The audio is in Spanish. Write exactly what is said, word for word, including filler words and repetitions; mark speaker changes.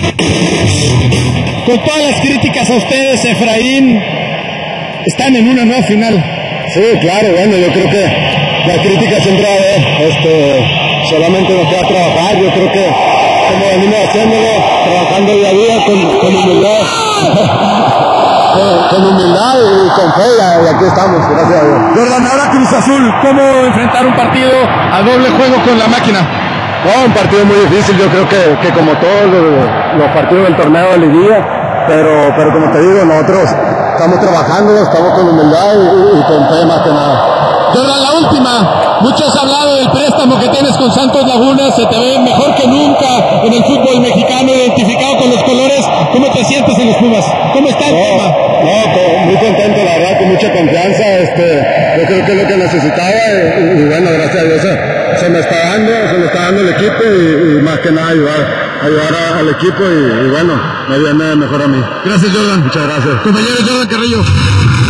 Speaker 1: Con todas las críticas a ustedes, Efraín, están en una nueva final.
Speaker 2: Sí, claro, bueno, yo creo que la crítica siempre va a haber, este, solamente nos queda trabajar, yo creo que como venimos haciéndolo, trabajando día a día con, con humildad, con, con humildad y con fe, y aquí estamos, gracias a Dios.
Speaker 1: Jordan, ahora Cruz Azul, ¿cómo enfrentar un partido a doble juego con la máquina?
Speaker 2: No, un partido muy difícil, yo creo que, que como todos los, los partidos del torneo de liguilla, pero, pero como te digo, nosotros estamos trabajando, estamos con humildad y, y con fe más que nada.
Speaker 1: Jordan, la última, muchos han hablado del préstamo que tienes con Santos Laguna, se te ve mejor que nunca en el fútbol mexicano, identificado con los colores. ¿Cómo te sientes en los Pumas? ¿Cómo está el
Speaker 2: no,
Speaker 1: tema?
Speaker 2: No, muy contento, la verdad, con mucha confianza, este, yo creo que es lo que necesitaba y, y bueno, gracias a Dios se, se me está dando, se me está dando el equipo y, y más que nada ayudar, ayudar a, al equipo y, y bueno, me viene mejor a mí.
Speaker 1: Gracias, Jordan.
Speaker 2: Muchas gracias.
Speaker 1: Compañero Jordan Carrillo.